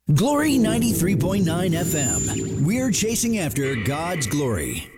Glory 93.9 FM. We're chasing after God's glory.